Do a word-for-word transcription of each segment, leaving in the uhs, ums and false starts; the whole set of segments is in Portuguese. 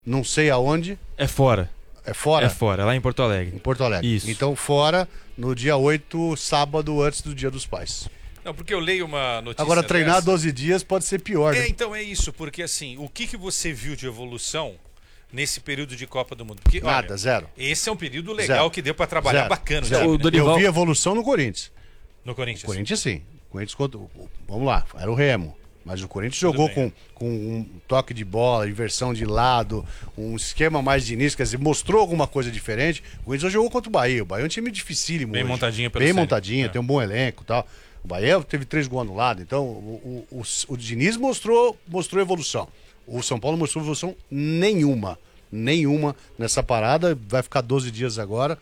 não sei aonde. É fora. É fora? É fora, lá em Porto Alegre. Em Porto Alegre. Isso. Então fora, no dia oito, sábado, antes do Dia dos Pais. Não, porque eu leio uma notícia. Agora, treinar dessa... doze dias pode ser pior. É, né? então é isso, porque assim, o que, que você viu de evolução nesse período de Copa do Mundo? Porque, Nada, olha, zero. Esse é um período legal Zero. que deu pra trabalhar Zero. bacana. Zero. O O Dorival- Eu vi evolução no Corinthians. No Corinthians. O Corinthians sim. O Corinthians, contra- vamos lá, era o Remo. Mas o Corinthians jogou com, com um toque de bola, inversão de lado, um esquema mais de início, quer dizer, mostrou alguma coisa diferente. O Corinthians jogou contra o Bahia. O Bahia é um time dificílimo. Bem hoje. montadinho pelo Bem Série. montadinho, É. tem um bom elenco e tal. O Bahia teve três gols anulados. Então, o, o, o, o Diniz mostrou, mostrou evolução. O São Paulo mostrou evolução nenhuma. Nenhuma nessa parada. Vai ficar doze dias agora.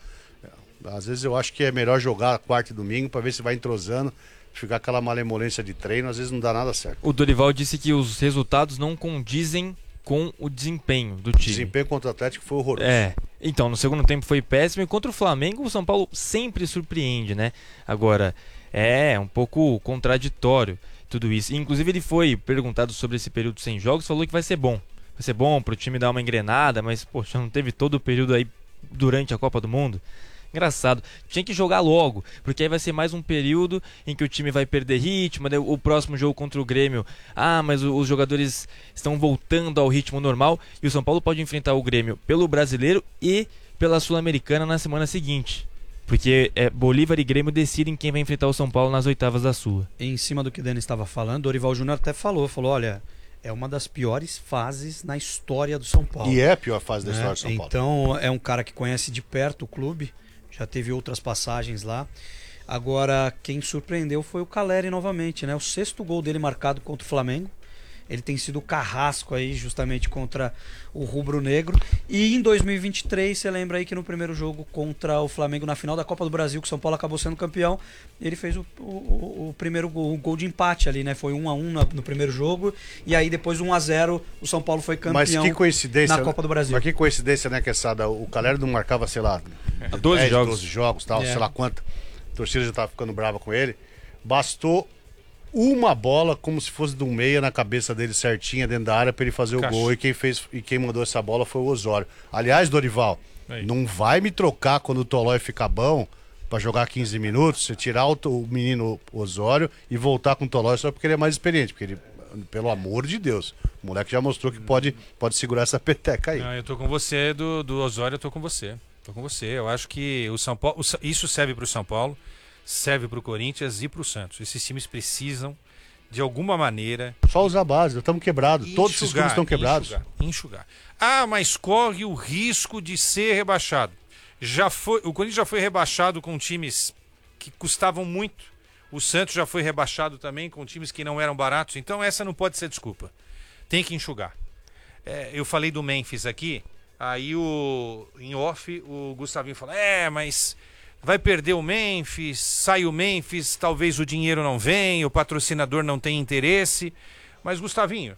Às vezes eu acho que é melhor jogar quarta e domingo para ver se vai entrosando. Ficar aquela malemolência de treino, às vezes não dá nada certo. O Dorival disse que os resultados não condizem com o desempenho do O time. desempenho contra o Atlético foi horroroso. É, então, no segundo tempo foi péssimo e contra o Flamengo o São Paulo sempre surpreende, né? Agora, é um pouco contraditório tudo isso. Inclusive ele foi perguntado sobre esse período sem jogos, falou que vai ser bom. Vai ser bom pro time dar uma engrenada, mas, poxa, não teve todo o período aí durante a Copa do Mundo. Engraçado, tinha que jogar logo, porque aí vai ser mais um período em que o time vai perder ritmo, né? O próximo jogo contra o Grêmio, ah, mas os jogadores estão voltando ao ritmo normal, e o São Paulo pode enfrentar o Grêmio pelo Brasileiro e pela Sul-Americana na semana seguinte, porque é, Bolívar e Grêmio decidem quem vai enfrentar o São Paulo nas oitavas da Sula. Em cima do que o Denis estava falando, Dorival Júnior até falou, falou, olha, é uma das piores fases na história do São Paulo. E é a pior fase da né? história do São Paulo. Então é um cara que conhece de perto o clube, já teve outras passagens lá. Agora, quem surpreendeu foi o Caleri novamente, né? O sexto gol dele marcado contra o Flamengo. Ele tem sido o carrasco aí justamente contra o rubro-negro. E em dois mil e vinte e três, você lembra aí que no primeiro jogo contra o Flamengo na final da Copa do Brasil, que o São Paulo acabou sendo campeão, ele fez o, o, o primeiro gol, o gol de empate ali, né? Foi um a um no, no primeiro jogo, e aí depois um a zero o São Paulo foi campeão. Mas que coincidência, na Copa do Brasil. Mas que coincidência, né, Queçada? O Caleri não marcava, sei lá, doze dez, jogos. doze jogos, tal, É. sei lá quanto. A torcida já tava ficando brava com ele. Bastou uma bola como se fosse de um meia na cabeça dele certinha dentro da área para ele fazer Caixa. o gol, e quem fez e quem mandou essa bola foi o Osório. Aliás, Dorival, Aí. não vai me trocar quando o Tolói ficar bom para jogar quinze minutos, você tirar o, o menino Osório e voltar com o Tolói só porque ele é mais experiente, porque ele, pelo amor de Deus, o moleque já mostrou que pode, pode segurar essa peteca aí. Não, eu tô com você, do, do Osório, eu tô com você. Tô com você. Eu acho que o São Paulo, o Sa- isso serve pro São Paulo, serve pro Corinthians e pro Santos. Esses times precisam, de alguma maneira, Só usar a base, nós estamos quebrados. Todos esses clubes estão quebrados. Enxugar, enxugar. Ah, mas corre o risco de ser rebaixado. Já foi, o Corinthians já foi rebaixado com times que custavam muito. O Santos já foi rebaixado também com times que não eram baratos. Então essa não pode ser desculpa. Tem que enxugar. É, eu falei do Memphis aqui. Aí o em off o Gustavinho fala: é, mas vai perder o Memphis, sai o Memphis, talvez o dinheiro não venha, o patrocinador não tem interesse. Mas, Gustavinho,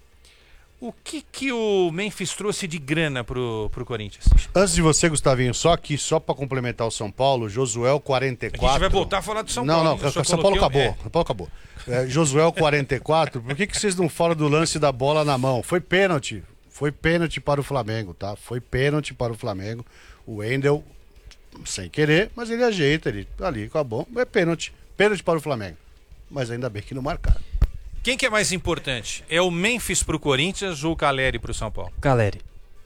o que, que o Memphis trouxe de grana pro, pro Corinthians? Antes de você, Gustavinho, só aqui, só para complementar o São Paulo, Josué quarenta e quatro. A gente vai voltar a falar do São não, Paulo. Não, hein? Eu não, só São Paulo coloquei acabou. um- São Paulo acabou. É, Josué quarenta e quatro, por que, que vocês não falam do lance da bola na mão? Foi pênalti. Foi pênalti para o Flamengo, tá? Foi pênalti para o Flamengo. O Wendel, sem querer, mas ele ajeita, ele ali com a bomba, é pênalti. Pênalti para o Flamengo. Mas ainda bem que não marcaram. Quem que é mais importante? É o Memphis pro Corinthians ou o Caleri pro São Paulo? Caleri.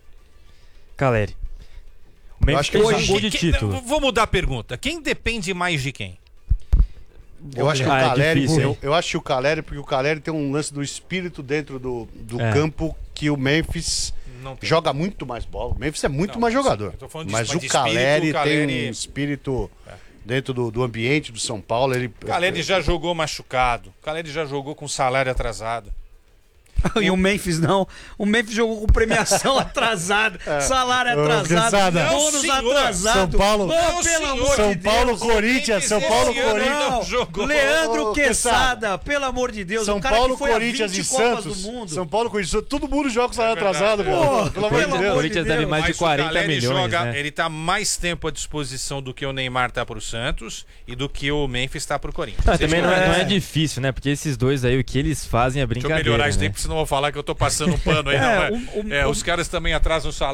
Caleri. O Memphis acho que fez hoje- um gol de Quem- título. Vou mudar a pergunta. Quem depende mais de quem? Eu acho que Ah, é o Caleri, difícil, eu, hein? eu acho que o Caleri, porque o Caleri tem um lance do espírito dentro do, do É. campo que o Memphis Não tem. joga muito mais bola. O Memphis é muito Não, mais sim, jogador. eu tô falando de- Mas mas o de espírito, Caleri o Caleri- tem um espírito dentro do, do ambiente do São Paulo. Ele, O Caleri já jogou machucado. O Caleri já jogou com salário atrasado. E o Memphis não. O Memphis jogou com premiação atrasada, salário Ô, atrasado, Queçada. bônus Não, senhor. atrasado. São Paulo- Ô, Não, pelo senhor. amor São de Paulo, Deus. Corinthians, São Esse Paulo, ano Corinthians. não Não, jogou. Leandro Ô, Queçada, pelo amor de Deus, São o cara Paulo, que foi a Corinthians vinte e Copas Santos. do Mundo. São Paulo, Corinthians, todo mundo joga com salário É verdade, atrasado, é cara. verdade. Pelo amor Pelo de Deus. amor O Corinthians deve mais de Mas o quarenta Caleri milhões, joga, né? ele tá mais tempo à disposição do que o Neymar tá pro Santos e do que o Memphis tá pro Corinthians. Ah, também não é, não é Deixa difícil, né? Porque esses dois aí, o que eles fazem é eu brincadeira. melhorar isso né? daí, porque senão não vão falar que eu tô passando um pano aí, É, não. É, o- o- é, o- os caras também atrasam o salário.